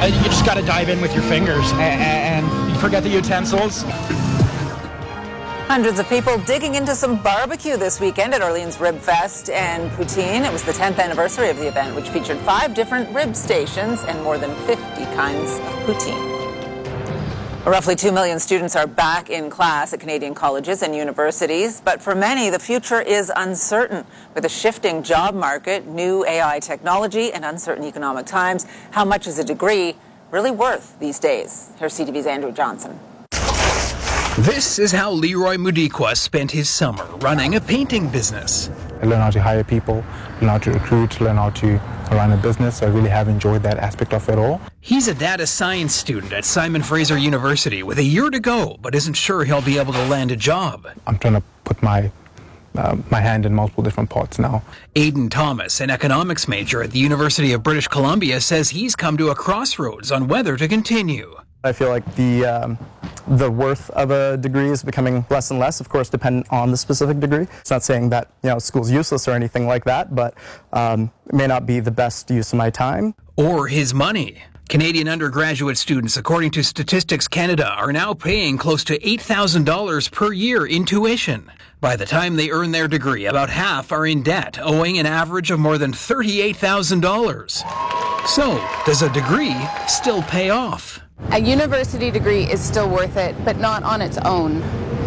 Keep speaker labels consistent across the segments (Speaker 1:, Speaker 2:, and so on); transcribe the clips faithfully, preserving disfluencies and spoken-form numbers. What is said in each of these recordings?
Speaker 1: uh, you just got to dive in with your fingers and, and forget the utensils.
Speaker 2: Hundreds of people digging into some barbecue this weekend at Orleans Rib Fest and Poutine. It was the tenth anniversary of the event, which featured five different rib stations and more than fifty kinds of poutine. Roughly two million students are back in class at Canadian colleges and universities, but for many, the future is uncertain. With a shifting job market, new A I technology, and uncertain economic times, how much is a degree really worth these days? Here's C T V's Andrew Johnson.
Speaker 3: This is how Leroy Mudikwa spent his summer running a painting business.
Speaker 4: I learned how to hire people, learn how to recruit, learn how to run a business. So I really have enjoyed that aspect of it all.
Speaker 3: He's a data science student at Simon Fraser University with a year to go, but isn't sure he'll be able to land a job.
Speaker 4: I'm trying to put my uh, my hand in multiple different pots now.
Speaker 3: Aidan Thomas, an economics major at the University of British Columbia, says he's come to a crossroads on whether to continue.
Speaker 5: I feel like the um, the worth of a degree is becoming less and less, of course, dependent on the specific degree. It's not saying that, you know, school's useless or anything like that, but um, it may not be the best use of my time.
Speaker 3: Or his money. Canadian undergraduate students, according to Statistics Canada, are now paying close to eight thousand dollars per year in tuition. By the time they earn their degree, about half are in debt, owing an average of more than thirty-eight thousand dollars. So, does a degree still pay off?
Speaker 6: A university degree is still worth it, but not on its own.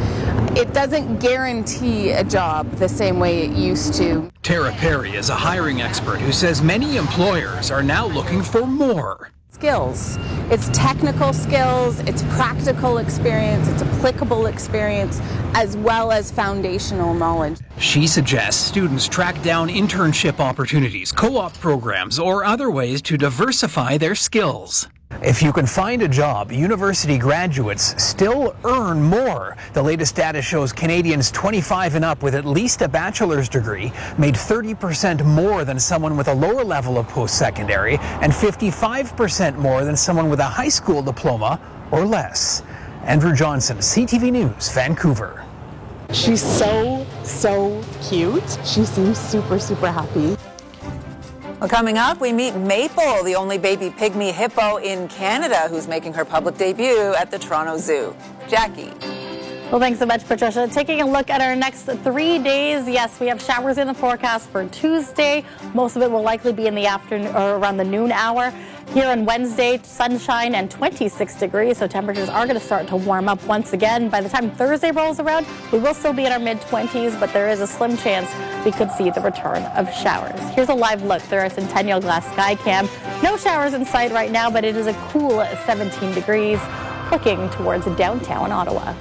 Speaker 6: It doesn't guarantee a job the same way it used to.
Speaker 3: Tara Perry is a hiring expert who says many employers are now looking for more.
Speaker 6: Skills. It's technical skills, it's practical experience, it's applicable experience, as well as foundational knowledge.
Speaker 3: She suggests students track down internship opportunities, co-op programs, or other ways to diversify their skills. If you can find a job, university graduates still earn more. The latest data shows Canadians twenty-five and up with at least a bachelor's degree made thirty percent more than someone with a lower level of post-secondary and fifty-five percent more than someone with a high school diploma or less. Andrew Johnson, C T V News, Vancouver.
Speaker 7: She's so, so cute. She seems super, super happy.
Speaker 2: Well, coming up, we meet Maple, the only baby pygmy hippo in Canada, who's making her public debut at the Toronto Zoo. Jackie.
Speaker 8: Well, thanks so much, Patricia. Taking a look at our next three days. Yes, we have showers in the forecast for Tuesday. Most of it will likely be in the afternoon or around the noon hour. Here on Wednesday, sunshine and twenty-six degrees, so temperatures are going to start to warm up once again. By the time Thursday rolls around, we will still be in our mid twenties, but there is a slim chance we could see the return of showers. Here's a live look through our Centennial Glass Sky Cam. No showers in sight right now, but it is a cool seventeen degrees, looking towards downtown Ottawa.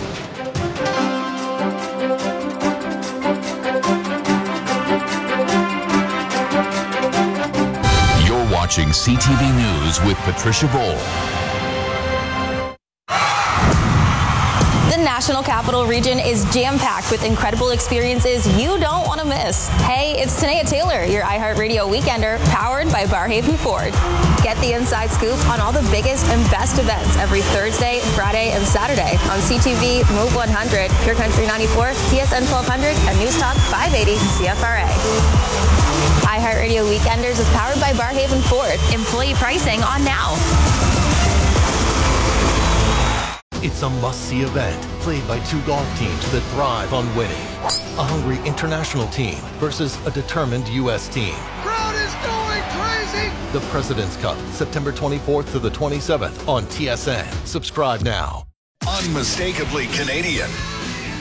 Speaker 9: Watching C T V News with Patricia Boll.
Speaker 10: The National Capital Region is jam-packed with incredible experiences you don't want to miss. Hey, it's Tanea Taylor, your iHeartRadio Weekender, powered by Barrhaven Ford. Get the inside scoop on all the biggest and best events every Thursday, Friday, and Saturday on C T V, Move one hundred, Pure Country ninety-four, T S N twelve hundred, and News Talk five eighty C F R A. iHeartRadio Weekenders is powered by Barrhaven Ford. Employee pricing on now.
Speaker 11: It's a must-see event played by two golf teams that thrive on winning. A hungry international team versus a determined U S team.
Speaker 12: Crowd is going crazy!
Speaker 11: The President's Cup, September twenty-fourth to the twenty-seventh on T S N. Subscribe now.
Speaker 9: Unmistakably Canadian.